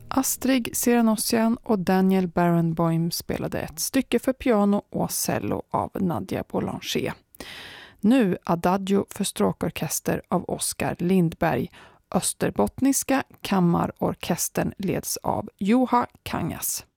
Astrid Siranossian och Daniel Barenboim spelade ett stycke för piano och cello av Nadia Boulanger. Nu Adagio för stråkorkester av Oskar Lindberg. Österbottniska kammarorkestern leds av Juha Kangas.